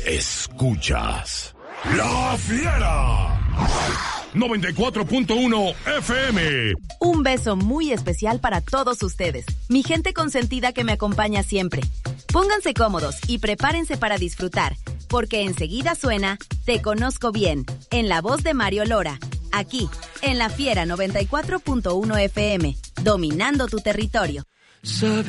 Escuchas La Fiera 94.1 FM. Un beso muy especial para todos ustedes, mi gente consentida que me acompaña siempre. Pónganse cómodos y prepárense para disfrutar, porque enseguida suena Te Conozco Bien, en la voz de Mario Lora, aquí, en La Fiera 94.1 FM, dominando tu territorio.